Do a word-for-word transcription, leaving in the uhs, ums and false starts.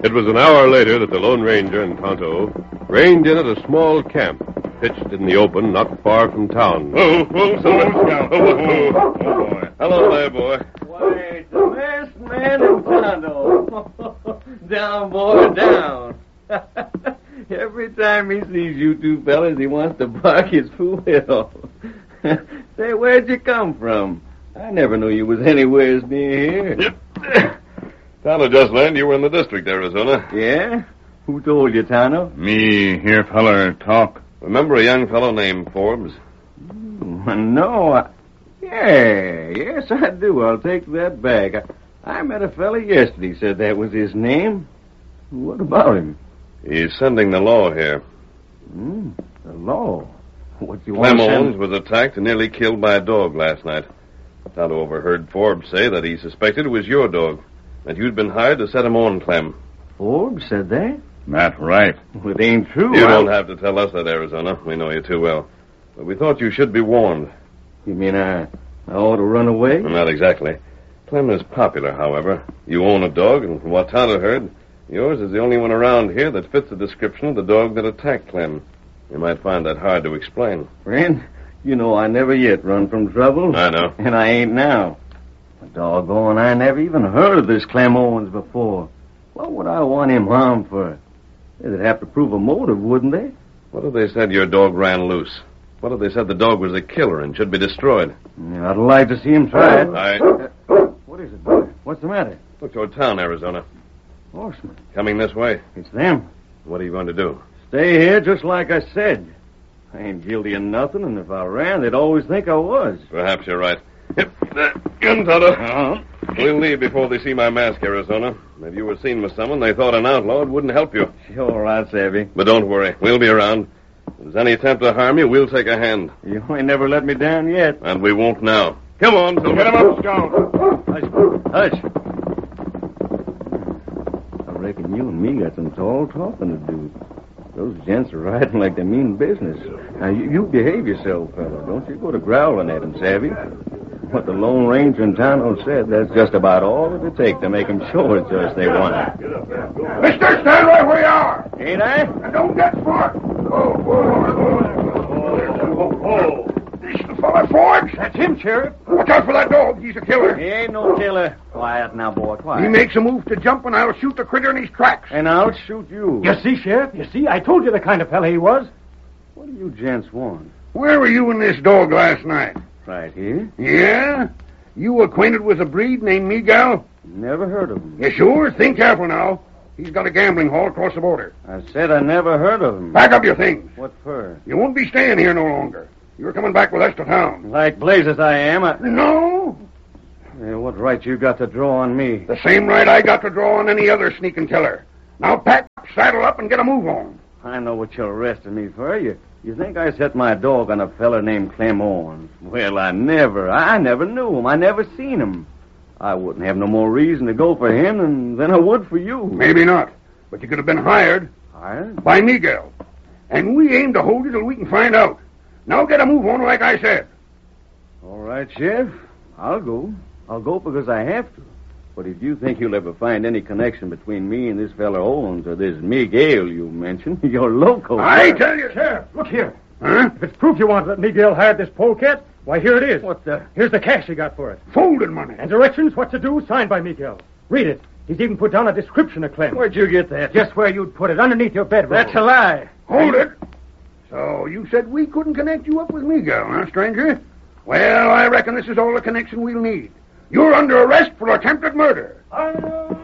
It was an hour later that the Lone Ranger and Tonto reined in at a small camp, pitched in the open not far from town. Oh, oh, Silver. Oh, oh, oh, oh, boy. Hello there, boy. Why, it's the best man in Tonto. Down, boy, down. Every time he sees you two fellas, he wants to bark his fool head off. Say, where'd you come from? I never knew you was anywheres near here. Yep. Tonto just learned you were in the district, Arizona. Yeah? Who told you, Tonto? Me hear feller talk. Remember a young fellow named Forbes? Mm, no, I... Yeah, yes, I do. I'll take that back. I, I met a fella yesterday said that was his name. What about him? He's sending the law here. Mm, the law? What you Clem want to Owens send... was attacked and nearly killed by a dog last night. Tonto overheard Forbes say that he suspected it was your dog, that you'd been hired to set him on, Clem. Forbes said that? That's right. Well, it ain't true. You I... don't have to tell us that, Arizona. We know you too well. But we thought you should be warned. You mean I, I ought to run away? Not exactly. Clem is popular, however. You own a dog, and from what Tonto heard, yours is the only one around here that fits the description of the dog that attacked Clem. You might find that hard to explain. Friend, you know I never yet run from trouble. I know. And I ain't now. Doggone, I never even heard of this Clem Owens before. What would I want him harmed for? They'd have to prove a motive, wouldn't they? What if they said your dog ran loose? What if they said the dog was a killer and should be destroyed? Yeah, I'd like to see him try it. I... Uh, what is it, boy? What's the matter? Look toward town, Arizona. Horsemen. Coming this way. It's them. What are you going to do? Stay here just like I said. I ain't guilty of nothing, and if I ran, they'd always think I was. Perhaps you're right. Yep. Come, Tonto. Uh-huh. We'll leave before they see my mask, Arizona. If you were seen with someone, they thought an outlaw, it wouldn't help you. Sure, I savvy. But don't worry. We'll be around. If there's any attempt to harm you, we'll take a hand. You ain't never let me down yet. And we won't now. Come on, Silver. Get him up, Scout. Hush. Hush. I reckon you and me got some tall talking to do. Those gents are riding like they mean business. Now, you, you behave yourself, fella. Don't you go to growling at them, savvy? What the Lone Ranger and Tonto said, that's just about all it'll take to make them show it to us they want it. Mister, stand right where you are. Ain't I? And don't get smart. Oh, whoa, whoa, whoa. This the fella Forbes? That's him, Sheriff. Watch out for that dog. He's a killer. He ain't no killer. Quiet now, boy, quiet. He makes a move to jump, and I'll shoot the critter in his tracks. And I'll shoot you. You see, Sheriff? You see? I told you the kind of fella he was. What do you gents want? Where were you and this dog last night? Right here. Yeah? You acquainted with a breed named Miguel? Never heard of him. You sure? Think careful now. He's got a gambling hall across the border. I said I never heard of him. Pack up your things. What for? You won't be staying here no longer. You're coming back with us to town. Like blazes I am. I... No. Yeah, what right you got to draw on me? The same right I got to draw on any other sneaking killer. Now pack up, saddle up, and get a move on. I know what you're arresting me for. You you think I set my dog on a fella named Clem Owens? Well, I never. I never knew him. I never seen him. I wouldn't have no more reason to go for him than, than I would for you. Maybe not. But you could have been hired. Hired? By Miguel. And we aim to hold you till we can find out. Now get a move on like I said. All right, Sheriff. I'll go. I'll go because I have to. But if you think you'll ever find any connection between me and this fella Owens or this Miguel you mentioned, you're loco. I tell you, Sheriff, look here. Huh? If it's proof you want that Miguel hired this polecat, why, here it is. What the? Here's the cash he got for it. Folded money. And directions what to do, signed by Miguel. Read it. He's even put down a description of Clem. Where'd you get that? Just where you'd put it, underneath your bedroom. That's a lie. Hold it. So you said we couldn't connect you up with Miguel, huh, stranger? Well, I reckon this is all the connection we'll need. You're under arrest for attempted murder. I know.